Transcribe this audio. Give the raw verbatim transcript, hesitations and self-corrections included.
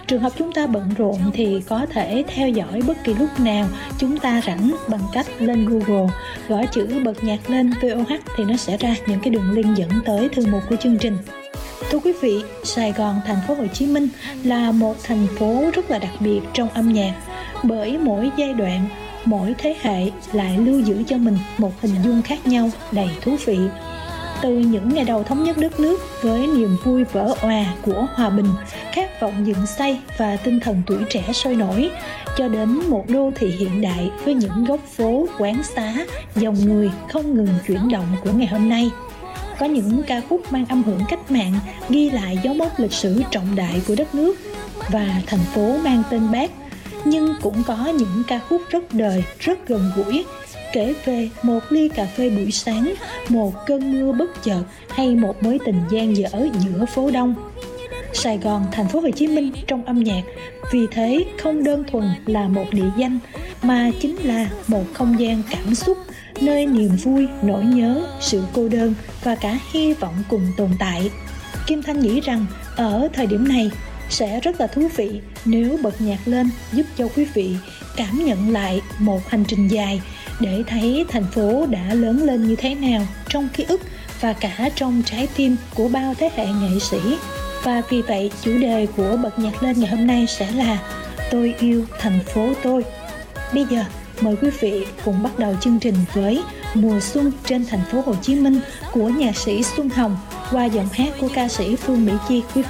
Trường hợp chúng ta bận rộn thì có thể theo dõi bất kỳ lúc nào chúng ta rảnh bằng cách lên Google, gõ chữ bật nhạc lên vê o hát thì nó sẽ ra những cái đường link dẫn tới thư mục của chương trình. Thưa quý vị, Sài Gòn, thành phố Hồ Chí Minh là một thành phố rất là đặc biệt trong âm nhạc, bởi mỗi giai đoạn, mỗi thế hệ lại lưu giữ cho mình một hình dung khác nhau đầy thú vị. Từ những ngày đầu thống nhất đất nước với niềm vui vỡ òa của hòa bình, khát vọng dựng xây và tinh thần tuổi trẻ sôi nổi, cho đến một đô thị hiện đại với những góc phố, quán xá, dòng người không ngừng chuyển động của ngày hôm nay. Có những ca khúc mang âm hưởng cách mạng, ghi lại dấu mốc lịch sử trọng đại của đất nước và thành phố mang tên Bác, nhưng cũng có những ca khúc rất đời, rất gần gũi, kể về một ly cà phê buổi sáng, một cơn mưa bất chợt hay một mối tình dang dở giữa phố đông. Sài Gòn, thành phố Hồ Chí Minh trong âm nhạc vì thế không đơn thuần là một địa danh, mà chính là một không gian cảm xúc, nơi niềm vui, nỗi nhớ, sự cô đơn và cả hy vọng cùng tồn tại. Kim Thanh nghĩ rằng ở thời điểm này sẽ rất là thú vị nếu bật nhạc lên, giúp cho quý vị cảm nhận lại một hành trình dài để thấy thành phố đã lớn lên như thế nào trong ký ức và cả trong trái tim của bao thế hệ nghệ sĩ. Và vì vậy, chủ đề của bật nhạc lên ngày hôm nay sẽ là Tôi yêu thành phố tôi. Bây giờ, mời quý vị cùng bắt đầu chương trình với Mùa xuân trên thành phố Hồ Chí Minh của nhạc sĩ Xuân Hồng qua giọng hát của ca sĩ Phương Mỹ Chi. Quý